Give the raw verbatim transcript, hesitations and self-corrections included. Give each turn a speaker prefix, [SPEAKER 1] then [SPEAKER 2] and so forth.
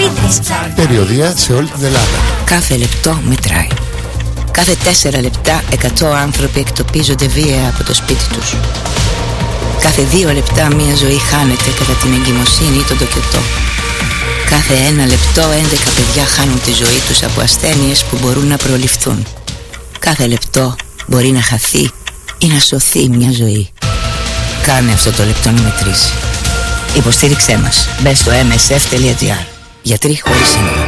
[SPEAKER 1] Περιοδεία σε όλη την Ελλάδα.
[SPEAKER 2] Κάθε λεπτό μετράει. Κάθε τέσσερα λεπτά εκατό άνθρωποι εκτοπίζονται βία από το σπίτι τους. Κάθε δύο λεπτά μία ζωή χάνεται κατά την εγκυμοσύνη ή τον τοκετό. Κάθε ένα λεπτό έντεκα παιδιά χάνουν τη ζωή τους από ασθένειες που μπορούν να προληφθούν. Κάθε λεπτό μπορεί να χαθεί ή να σωθεί μια ζωή. Κάνε αυτό το λεπτό να μετρήσει. Υποστήριξέ μας. Μπες στο εμ ες εφ τελεία τζι άρ. Γιατροί χωρίς σύνορα.